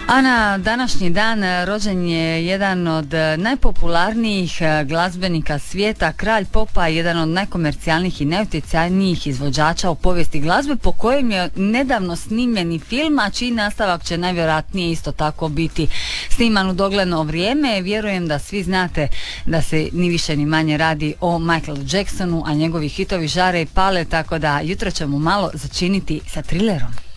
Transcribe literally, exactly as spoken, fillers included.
A na današnji dan rođen je jedan od najpopularnijih glazbenika svijeta, kralj popa, jedan od najkomercijalnijih i najutjecajnijih izvođača u povijesti glazbe, po kojem je nedavno snimljeni film, a čiji nastavak će najvjerojatnije isto tako biti sniman u dogledno vrijeme. Vjerujem da svi znate da se ni više ni manje radi o Michaelu Jacksonu, a njegovi hitovi žare i pale, tako da jutro ćemo malo začiniti sa Thrillerom.